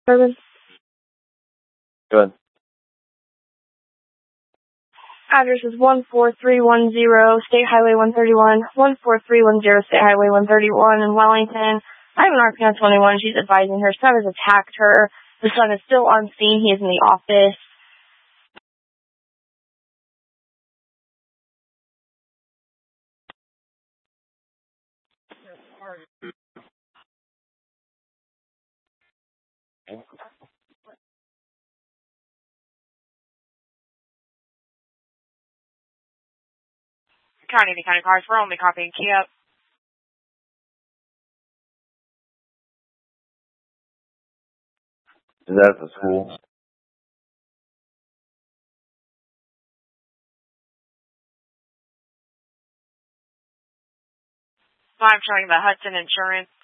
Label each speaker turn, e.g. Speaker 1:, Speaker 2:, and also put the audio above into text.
Speaker 1: Urban.
Speaker 2: Good.
Speaker 1: Address is 14310 State Highway 131, 14310 State Highway 131 in Wellington. I have an RP on 21. She's advising her son has attacked her. The son is still on scene. He is in the office.
Speaker 3: County, any kind of cars, we're only copying key up.
Speaker 2: Is that at the school?
Speaker 3: So I'm showing the Hudson Insurance